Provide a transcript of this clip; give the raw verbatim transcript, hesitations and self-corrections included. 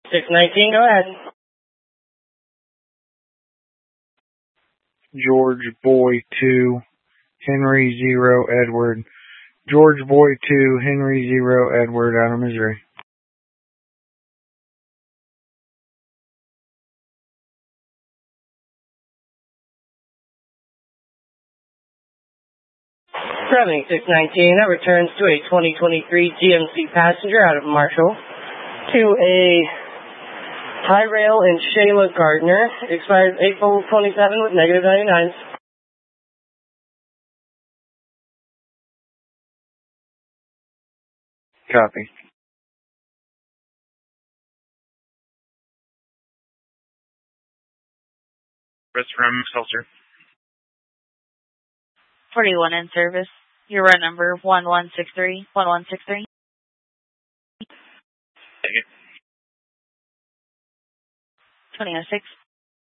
six nineteen, go ahead. George Boy two, Henry zero, Edward. George Boy two, Henry zero, Edward, out of Missouri. Running six nineteen, that returns to a twenty twenty-three G M C passenger out of Marshall to a High Rail in Shayla Gardner, expired April twenty-seventh with negative ninety-nines. Copy. Chris from Seltzer. forty-one in service. Your run number one one six three, one one six three. Take it. twenty oh six.